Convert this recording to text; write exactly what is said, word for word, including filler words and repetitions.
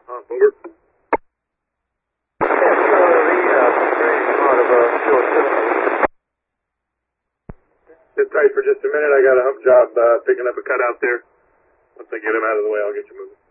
Uh, over. Sit tight for just a minute. I got a hump job uh, picking up a cutout there. Once I get him out of the way, I'll get you moving.